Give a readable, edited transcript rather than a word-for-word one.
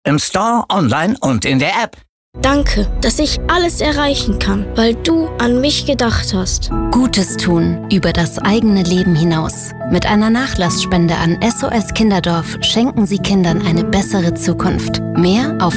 im Store, online und in der App. Danke, dass ich alles erreichen kann, weil du an mich gedacht hast. Gutes tun über das eigene Leben hinaus. Mit einer Nachlassspende an SOS Kinderdorf schenken Sie Kindern eine bessere Zukunft. Mehr auf